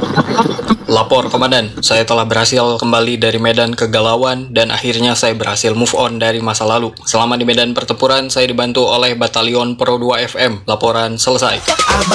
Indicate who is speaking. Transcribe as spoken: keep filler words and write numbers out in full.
Speaker 1: Lapor Komandan, saya telah berhasil kembali dari medan kegalauan dan akhirnya saya berhasil move on dari masa lalu. Selama di medan pertempuran, saya dibantu oleh Batalion Pro dua F M. Laporan selesai.